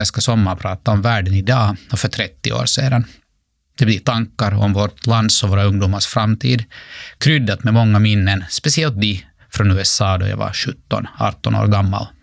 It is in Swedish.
Jag ska sommarprata om världen idag och för 30 år sedan. Det blir tankar om vårt lands och våra ungdomars framtid, kryddat med många minnen, speciellt de från USA då jag var 17-18 år gammal.